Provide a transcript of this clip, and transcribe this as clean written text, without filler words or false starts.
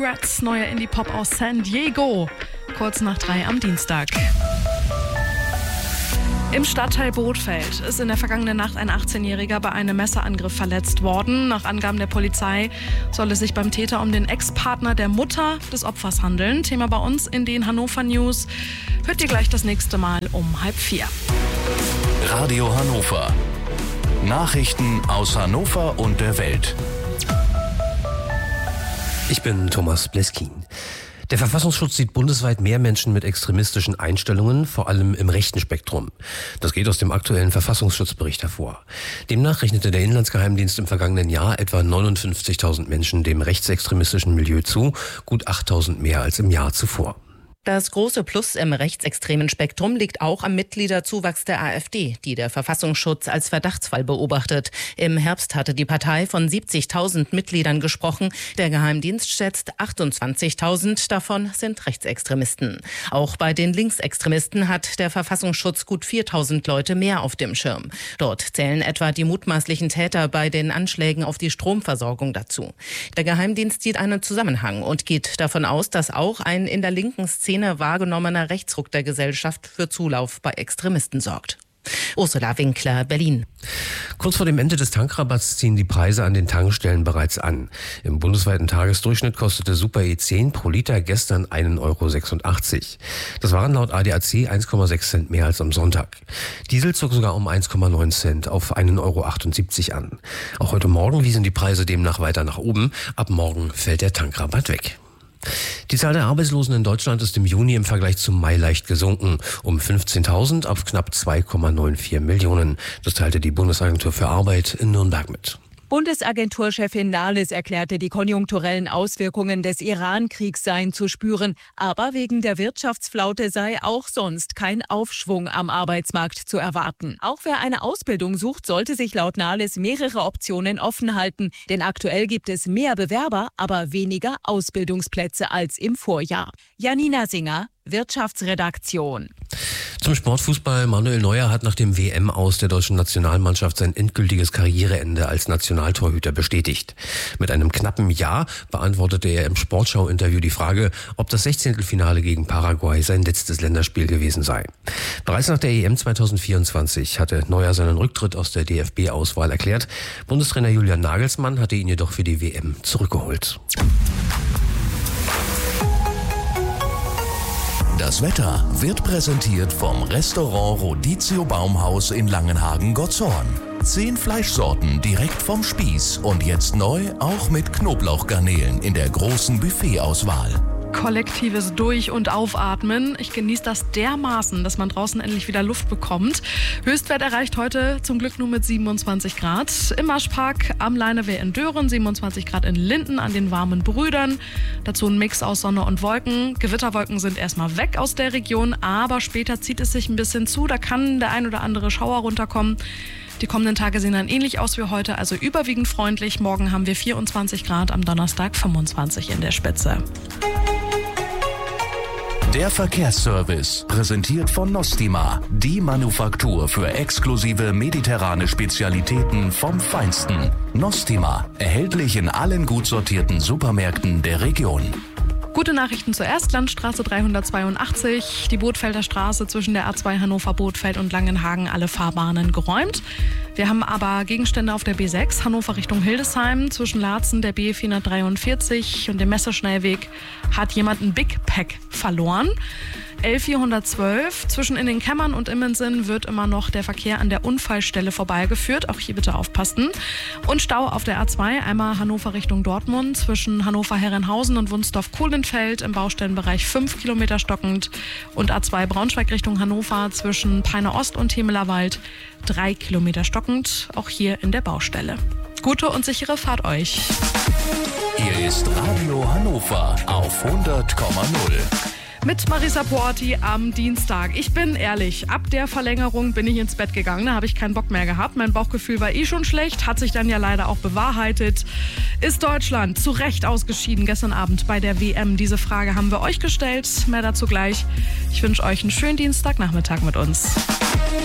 Rats, neuer Indie-Pop aus San Diego. Kurz nach 3 am Dienstag. Im Stadtteil Bothfeld ist in der vergangenen Nacht ein 18-Jähriger bei einem Messerangriff verletzt worden. Nach Angaben der Polizei soll es sich beim Täter um den Ex-Partner der Mutter des Opfers handeln. Thema bei uns in den Hannover News. Hört ihr gleich das nächste Mal um 3:30. Radio Hannover. Nachrichten aus Hannover und der Welt. Ich bin Thomas Bleskin. Der Verfassungsschutz sieht bundesweit mehr Menschen mit extremistischen Einstellungen, vor allem im rechten Spektrum. Das geht aus dem aktuellen Verfassungsschutzbericht hervor. Demnach rechnete der Inlandsgeheimdienst im vergangenen Jahr etwa 59.000 Menschen dem rechtsextremistischen Milieu zu, gut 8.000 mehr als im Jahr zuvor. Das große Plus im rechtsextremen Spektrum liegt auch am Mitgliederzuwachs der AfD, die der Verfassungsschutz als Verdachtsfall beobachtet. Im Herbst hatte die Partei von 70.000 Mitgliedern gesprochen. Der Geheimdienst schätzt 28.000, davon sind Rechtsextremisten. Auch bei den Linksextremisten hat der Verfassungsschutz gut 4.000 Leute mehr auf dem Schirm. Dort zählen etwa die mutmaßlichen Täter bei den Anschlägen auf die Stromversorgung dazu. Der Geheimdienst sieht einen Zusammenhang und geht davon aus, dass auch ein in der linken Szene wahrgenommener Rechtsruck der Gesellschaft für Zulauf bei Extremisten sorgt. Ursula Winkler, Berlin. Kurz vor dem Ende des Tankrabatts ziehen die Preise an den Tankstellen bereits an. Im bundesweiten Tagesdurchschnitt kostete Super E10 pro Liter gestern 1,86 €. Das waren laut ADAC 1,6 Cent mehr als am Sonntag. Diesel zog sogar um 1,9 Cent auf 1,78 € an. Auch heute Morgen wiesen die Preise demnach weiter nach oben. Ab morgen fällt der Tankrabatt weg. Die Zahl der Arbeitslosen in Deutschland ist im Juni im Vergleich zum Mai leicht gesunken, um 15.000 auf knapp 2,94 Millionen. Das teilte die Bundesagentur für Arbeit in Nürnberg mit. Bundesagenturchefin Nahles erklärte, die konjunkturellen Auswirkungen des Iran-Kriegs seien zu spüren. Aber wegen der Wirtschaftsflaute sei auch sonst kein Aufschwung am Arbeitsmarkt zu erwarten. Auch wer eine Ausbildung sucht, sollte sich laut Nahles mehrere Optionen offen halten. Denn aktuell gibt es mehr Bewerber, aber weniger Ausbildungsplätze als im Vorjahr. Janina Singer, Wirtschaftsredaktion. Zum Sportfußball. Manuel Neuer hat nach dem WM-Aus der deutschen Nationalmannschaft sein endgültiges Karriereende als Nationaltorhüter bestätigt. Mit einem knappen Ja beantwortete er im Sportschau-Interview die Frage, ob das 16. Finale gegen Paraguay sein letztes Länderspiel gewesen sei. Bereits nach der EM 2024 hatte Neuer seinen Rücktritt aus der DFB-Auswahl erklärt. Bundestrainer Julian Nagelsmann hatte ihn jedoch für die WM zurückgeholt. Das Wetter wird präsentiert vom Restaurant Rodizio Baumhaus in Langenhagen-Gottshorn. 10 Fleischsorten direkt vom Spieß und jetzt neu auch mit Knoblauchgarnelen in der großen Buffetauswahl. Kollektives Durch- und Aufatmen. Ich genieße das dermaßen, dass man draußen endlich wieder Luft bekommt. Höchstwert erreicht heute zum Glück nur mit 27 Grad. Im Marschpark am Leinewehr in Dören, 27 Grad in Linden an den warmen Brüdern. Dazu ein Mix aus Sonne und Wolken. Gewitterwolken sind erstmal weg aus der Region, aber später zieht es sich ein bisschen zu. Da kann der ein oder andere Schauer runterkommen. Die kommenden Tage sehen dann ähnlich aus wie heute, also überwiegend freundlich. Morgen haben wir 24 Grad, am Donnerstag 25 in der Spitze. Der Verkehrsservice, präsentiert von Nostima, die Manufaktur für exklusive mediterrane Spezialitäten vom Feinsten. Nostima, erhältlich in allen gut sortierten Supermärkten der Region. Gute Nachrichten zuerst. Landstraße 382, die Bothfelder Straße zwischen der A2 Hannover-Bothfeld und Langenhagen, alle Fahrbahnen geräumt. Wir haben aber Gegenstände auf der B6, Hannover Richtung Hildesheim. Zwischen Laatzen, der B443 und dem Messerschnellweg hat jemand ein Big Pack verloren. L412, zwischen in den Kämmern und Immensen wird immer noch der Verkehr an der Unfallstelle vorbeigeführt. Auch hier bitte aufpassen. Und Stau auf der A2, einmal Hannover Richtung Dortmund, zwischen Hannover-Herrenhausen und Wunsdorf-Kohlenfeld im Baustellenbereich 5 Kilometer stockend. Und A2 Braunschweig Richtung Hannover zwischen Peine Ost und Hemelerwald 3 Kilometer stockend. Auch hier in der Baustelle. Gute und sichere Fahrt euch. Hier ist Radio Hannover auf 100,0. Mit Marisa Porti am Dienstag. Ich bin ehrlich, ab der Verlängerung bin ich ins Bett gegangen. Da habe ich keinen Bock mehr gehabt. Mein Bauchgefühl war schon schlecht, hat sich dann ja leider auch bewahrheitet. Ist Deutschland zu Recht ausgeschieden gestern Abend bei der WM? Diese Frage haben wir euch gestellt. Mehr dazu gleich. Ich wünsche euch einen schönen Dienstagnachmittag mit uns.